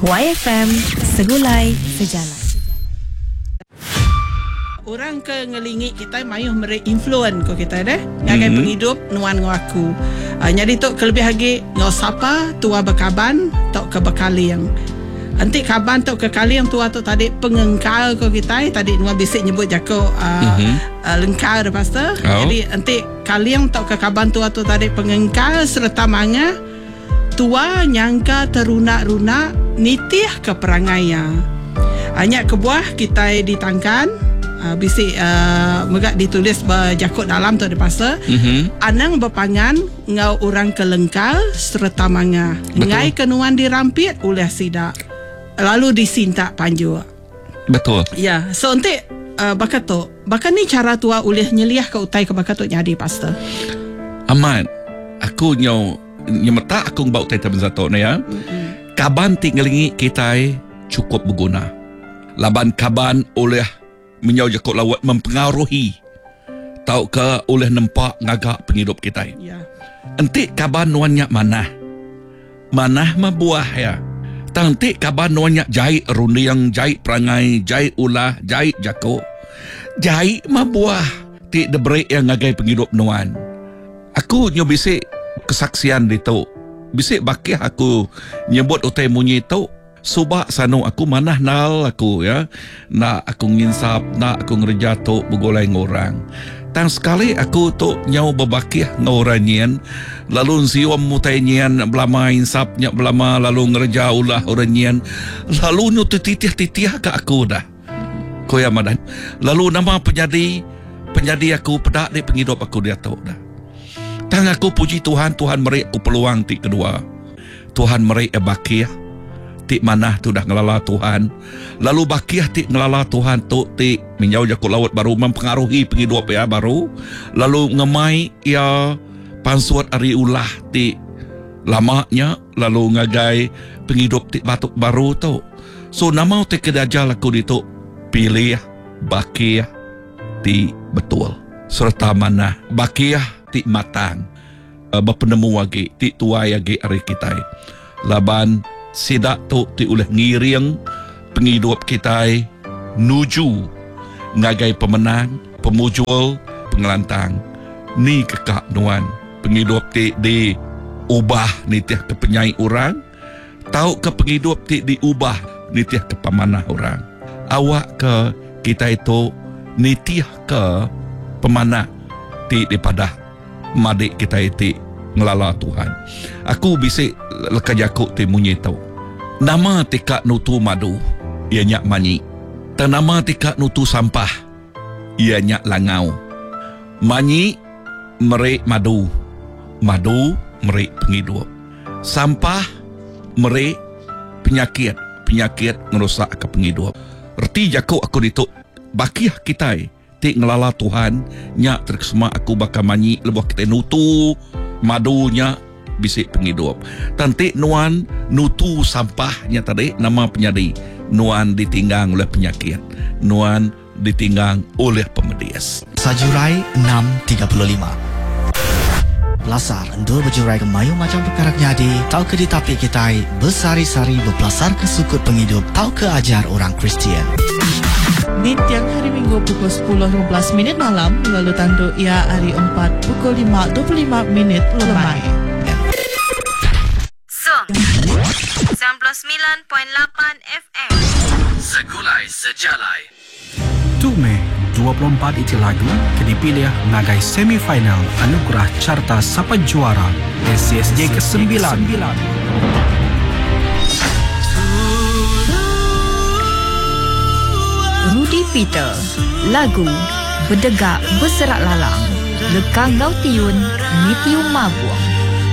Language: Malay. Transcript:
YFM Segulai Sejalan. Orang ke ngelingit kita mayuh influence ko kita deh ngagai penghidup nuan ngaku. Jadi tok kelebih lagi ngau sapa tua bekaban tok ke bekaliang. Anti kaban tok ke kaliang tua tok tadi pengengkal ko kita tadi nuan bisik nyebut jako lengkal dah pastor. Jadi anti kaliang tok ke kaban tua tok tadi pengengkal serta manga tua nyangka terunak-runak nitih ke perangaya. Hanya kebuah kita ditangkan bisik megak ditulis berjakut dalam tu ada pasal anang berpangan ngau orang kelengkal serta manga ngai kenuan dirampit oleh sidak lalu disintak panju. Betul. Ya, so nanti bakato ni cara tua oleh nyeliah ke utai ke bakato nyadi pasal aman aku nyemeta aku bau tai taben zato na ya kaban tinggalingi kita cukup berguna laban kaban oleh menyau jakut lawat mempengaruhi tau ke oleh nampak ngagak penghidup kita. Ya. Enti kaban nuannya manah mabuah ya. Tanti kaban nuannya jahit rundiang, jahit perangai, jahit ulah, jahit jakut. Jahit mabuah ti debreak yang ngagai penghidup nuan. Aku bisik kesaksian di tu. Bisik bakih aku nyebut utai munyi tu. Subak sanu aku manah nal aku ya. Nak aku nginsap, nak aku ngerja tu begolai ngorang. Tang sekali aku tu nyau berbakih ngoranyian. Lalu siwam mutainyian belama insapnya belama lalu ngerja ulah oranyian. Lalu nyu titih-titih ke aku dah. Koya madan. Lalu nama penjadi aku pedak di penghidup aku dia tu dah. Tang aku puji Tuhan merik aku peluang ti kedua. Tuhan merik bakih. Tik manah tu dah ngelala Tuhan. Lalu bakiah tik ngelala Tuhan tu tik menjauh jakut laut baru mempengaruhi penghidup ya baru. Lalu ngemai ya pansuat ari ulah tik lamanya lalu ngagai penghidup tik batuk baru tu. So nama tik kedajal aku dituk pilih bakiah tik betul. Serta manah bakiah tik matang. Berpenemu lagi tik tuai lagi ari kita. Laban sidak tu ti oleh ngiring penghidup kita nuju ngagai pemenang, pemujul, pengelantang. Ni kekak nuan penghidup ti di ubah nitih ke penyai orang, tau ke penghidup ti diubah nitih ke pemanah orang. Awak ke kita itu nitih ke pemanah ti daripada madik kita itu ngelala Tuhan. Aku bisik lekajakuk ti munyi tau. Nama tikak nutu madu, ianya manyi. Dan nama tikak nutu sampah, ianya langau. Manyi merik madu, madu merik penghidup. Sampah merik penyakit ngerusak ke penghidup. Erti jakuk aku dituk bakiah kita tik ngelala Tuhan nyak terkesema aku bakal manyi lebuh kita nutu madunya bisik penghidup. Tantik nuan nutu sampahnya tadi nama penyadi. Nuan ditinggang oleh penyakit. Nuan ditinggang oleh pemedias. Sajurai 6.35 Pelasar endul berjurai ke mayu macam perkara nyadi. Tau ke ditapi kita bersari-sari berpelasar ke sukut penghidup. Tau ke ajar orang Kristian. Di tiang hari Minggu pukul 10.15 malam, lalu tanduk ia hari 4 pukul 5.25 lemai. So 99.8 FM Segulai Sejalai. 2 Mei 24 itu lagu kedipilih ngagai semifinal anugerah carta Sapa Juara SCSJ ke-9. Rudy Peter, lagu Berdegak Berserak Lalang, Lekang Gau Tiun, Ni Tiun Mabuang.